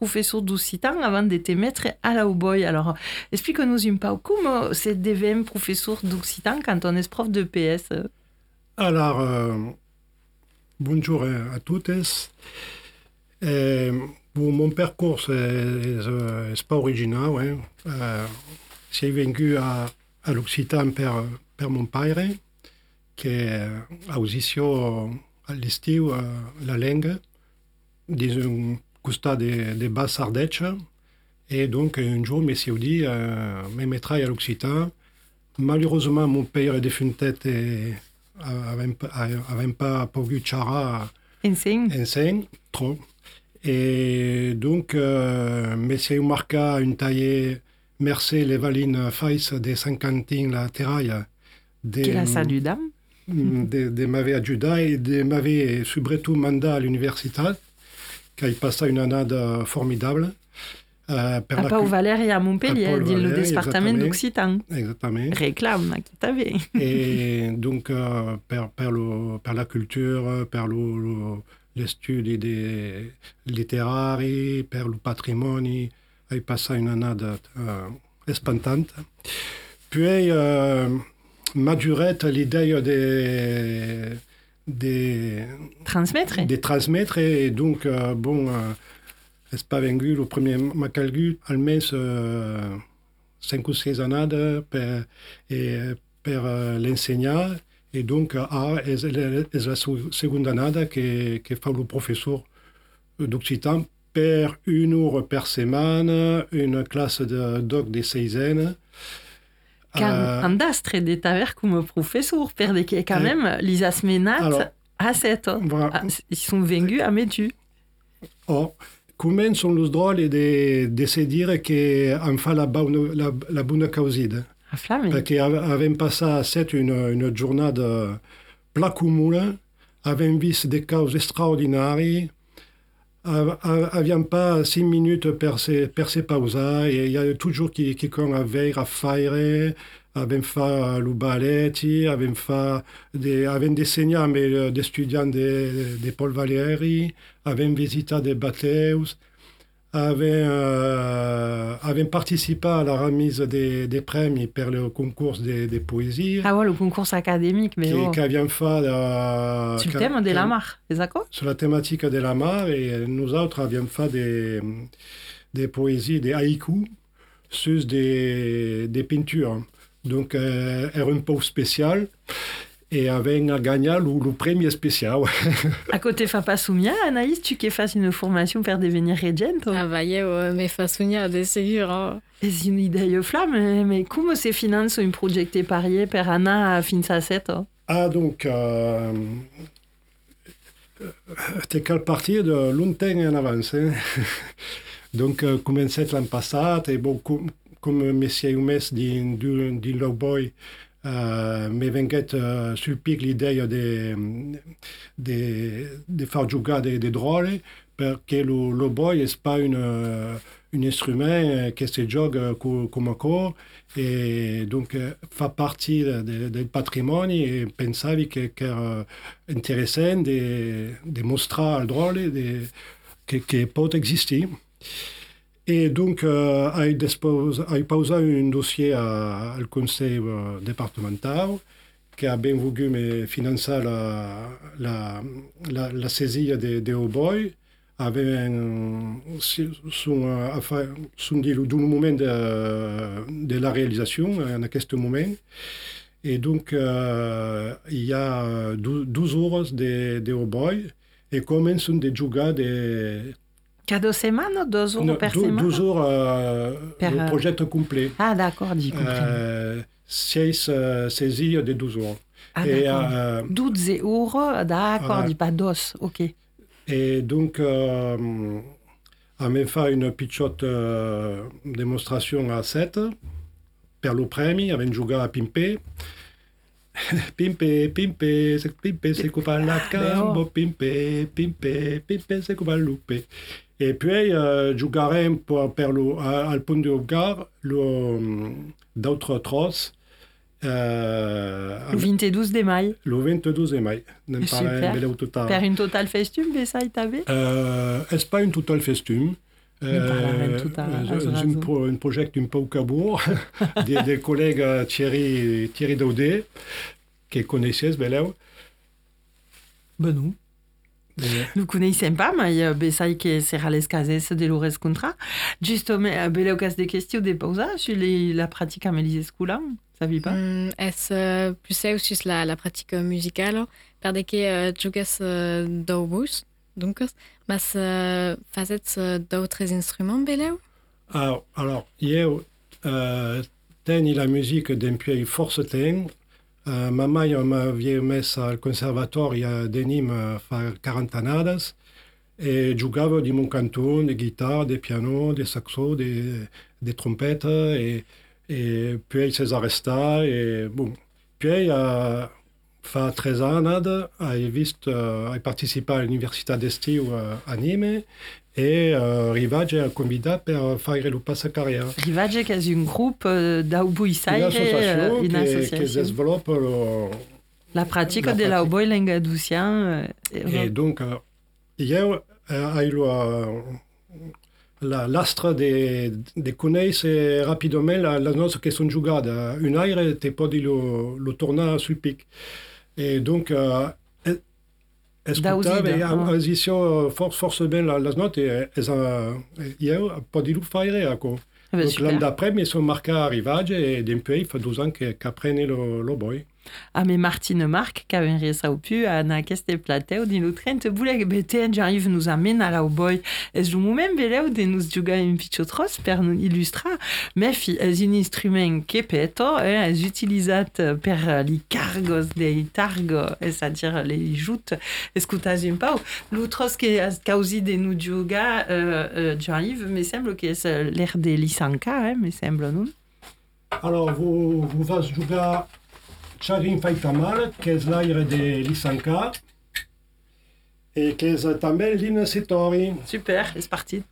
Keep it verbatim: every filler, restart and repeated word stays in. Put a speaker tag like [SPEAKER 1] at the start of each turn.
[SPEAKER 1] professeur d'occitan avant d'être maître à la Haut-Boy. Alors, explique-nous un peu comment c'est devenu professeur d'occitan quand on est prof de P S.
[SPEAKER 2] Alors, euh, bonjour à tous. Et, bon, mon parcours, c'est pas original. Ouais. Euh, j'ai vécu à, à l'occitan par, par mon père, qui a aussi à l'estiu la langue, disons, costat de, de basse Ardèche. Et donc, un jour, je me dit, euh, me mettre à l'occitan. Malheureusement, mon père est défunté et n'avait pas pu chara
[SPEAKER 1] enseigne
[SPEAKER 2] trop. Et donc, euh, monsieur marca une taille merci les valines fais de cinquantin la terraille
[SPEAKER 1] de la salle du dame
[SPEAKER 2] de, de m'avait adjuda et de m'avait surtout mandat à l'université qui a passé une année formidable.
[SPEAKER 1] Euh, per a Pau Valéry à Montpellier, dins le département d'Occitan.
[SPEAKER 2] Exactement.
[SPEAKER 1] Réclame, qui t'avait.
[SPEAKER 2] Et donc, euh, per, per, le, per la culture, per le, le, les studi de littéraires, per le patrimoine, il passé une année euh, espantante. Puis, euh, madurait l'idée de, de
[SPEAKER 1] transmettre.
[SPEAKER 2] De transmettre, et donc, euh, bon... Euh, c'est pas vengu le premier macalgu almens euh, cinq ou six années per, et, per uh, l'enseignant et donc a est la seconde année que, que fait le professeur d'occitan per une heure per semaine, une classe de doc de seizaine.
[SPEAKER 1] Quand euh, andastre de taver comme professeur, per de quand euh, même les asmenat à sept ans. Voilà. Ils sont venus à Métu.
[SPEAKER 2] Oh. Comment sont les drôles de, de se dire qu'on fait la bonne, la, la bonne causide.
[SPEAKER 1] Parce
[SPEAKER 2] qu'avons passé cette une, une journée plat commune, avons vu des causes extraordinaires, n'avions pas six minutes pour se, pour se pauser, et il y a toujours qui, qui ont à veiller à faire, avons fait le ballet, avons fait des, avons des enseignants, mais des étudiants de, de Paul Valéry, avons visité des bateaux, avons, euh, avons participé à la remise des, des prix pour le concours de, de poésie.
[SPEAKER 1] Ah ouais, le concours académique, mais oh.
[SPEAKER 2] Qu'avions fait euh,
[SPEAKER 1] sur le thème de la mare, les accords.
[SPEAKER 2] Sur la thématique de la mare, et nous autres avions fait des, des poésies, des haïkus, sur des, des peintures. Donc, euh, era un peu spécial et avait gagné le, le premier spécial.
[SPEAKER 1] À côté fa pas soumia, Anaïs, tu qui fasses une formation pour devenir régente?
[SPEAKER 3] Ah bah yeah, mais fa soumia, c'est sûr. Hein.
[SPEAKER 1] C'est une idée flamme, mais, mais comment se finance un projet parier per Anna à fin sa sept? Hein?
[SPEAKER 2] Ah donc, euh, t'es qu'à partir de longtemps en avance. Hein? Donc, euh, commencé l'an passé, et bon, com, comme Monsieur Humes dit du Lowboy, euh, me venait euh, sur le pic l'idée de, de, de faire jouer des, des drôles, parce que le Lowboy n'est pas une, un instrument qui se joue comme un corps, et donc euh, fait partie du patrimoine, et pensais que c'était intéressant de, de montrer le drôle qui peut exister. Et donc, euh, j'ai posé un dossier au conseil euh, départemental qui a bien voulu me financer la, la, la, la saisie de, de Haut-Boy. Avait un, son, enfin, son, du moment de, de la réalisation, en ce moment. Et donc, euh, il y a douze heures de, de Haut-Boy et commencent des joueurs de
[SPEAKER 1] Cada semaine, deux heures
[SPEAKER 2] non,
[SPEAKER 1] per
[SPEAKER 2] dou,
[SPEAKER 1] semaine?
[SPEAKER 2] douze heures, euh, per... le projet complet.
[SPEAKER 1] Ah, d'accord, j'y comprends.
[SPEAKER 2] Euh, six euh, saisies de douze heures.
[SPEAKER 1] Ah,
[SPEAKER 2] et,
[SPEAKER 1] d'accord.
[SPEAKER 2] Euh,
[SPEAKER 1] douze heures, d'accord, euh, dis pas dos, ok.
[SPEAKER 2] Et donc, euh, on m'a fait une petite euh, démonstration à sept, per le premi, avec joué à Pimpe. Pimpe, pimpe, pimpe, se coupa la cambo, pimpe, pimpe, pimpe, se coupa le lupe. Et puis, euh, jouerem pour, per le, al pont de Hogar, d'autres trosses.
[SPEAKER 1] Euh, le vingt-deux de mai.
[SPEAKER 2] Le vingt-deux de mai.
[SPEAKER 1] Super. Per une totale festum, ça, il t'avait
[SPEAKER 2] euh, C'est pas une totale festum. Euh, un, pro, un projet un peu au Cabourg, des, des collègues Thierry, Thierry Daudet, qui connaissaient Beleu.
[SPEAKER 1] Ben non. Nous connaissons pas, mais Bessai qui sera les cases de l'Ores Contra. Justement, Beleu cas des questions des pauses sur les, la pratique à Mélisée Scoula, ça vit pas?
[SPEAKER 3] Mm, Est-ce plus c'est aussi la, la pratique musicale? Per de que jugas d'obus, donc, mais uh, fazet d'autres instruments, Beleu?
[SPEAKER 2] Alors, alors, hier, euh, teni la musique d'un pied force ten. Uh, ma mãe m'avait mis au conservatoire il y a des Nîmes fa quarante annadas et jugava di mon canton, des guitares, des pianos, des saxos, des, des trompettes et, et puis il s'est arrêté et bon. Puis uh, fa treize annadas, j'ai vu, uh, participé à l'université d'estiu uh, à Nîmes et uh, Rivage a convidat per fare lo passacarrière.
[SPEAKER 1] Rivage qui est un groupe d'Aubuisaire,
[SPEAKER 2] une association qui développe le,
[SPEAKER 1] la pratique la de l'Auboi Langadoucien.
[SPEAKER 2] Et donc, uh, hier, j'ai eu l'astre de, de connaître rapidement la, la noce qui sont jugades. Une aire était pas dit le, le tournant sur le pic. Et donc, uh, escutava e a force force bien la, la note et hier pas dit le faire ako. Donc l'an d'après mais sont marqués à Rivage et d'un peu il fait douze ans qu'apprennent le le boy.
[SPEAKER 1] Ah mais Martine Marc qui avait réussi au pu à na queste plateu di nous trente boule beten j'arrive nous amène à la boy est je même beleu de nous juga un pichotros per nous illustra mais fi es un instrument que peto et es utilisat per li cargos de targo c'est-à-dire les joutes escutas un pau l'autre que as causi de nous juga euh, j'arrive mais semble que c'est l'air de lisanka hein, mais semble non.
[SPEAKER 2] Alors vous vous vas jouer Charin Faitamal, qui est l'air de Lisanka, et qui est também l'Inna Setori.
[SPEAKER 1] Super, c'est parti.